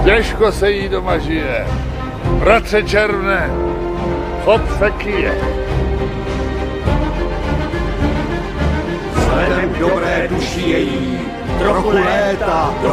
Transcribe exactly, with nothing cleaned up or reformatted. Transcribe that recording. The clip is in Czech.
Těžko se jí doma žije. Bratře Červné, chop se kyje. Vzhledem k dobré duši její, trochu léta do